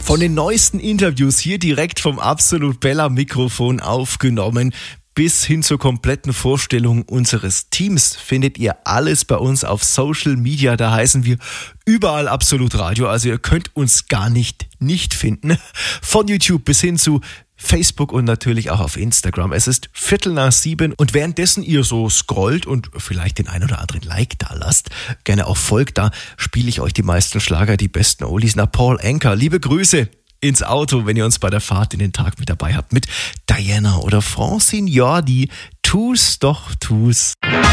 Von den neuesten Interviews hier direkt vom Absolut Bella Mikrofon aufgenommen bis hin zur kompletten Vorstellung unseres Teams findet ihr alles bei uns auf Social Media. Da heißen wir überall Absolut Radio. Also ihr könnt uns gar nicht finden. Von YouTube bis hin zu Facebook und natürlich auch auf Instagram. Es ist 6:15 und währenddessen ihr so scrollt und vielleicht den ein oder anderen Like da lasst, gerne auch folgt, da spiele ich euch die meisten Schlager, die besten Oldies nach Paul Anka. Liebe Grüße ins Auto, wenn ihr uns bei der Fahrt in den Tag mit dabei habt, mit Diana oder Francine Jordi. Tu's doch, tu's.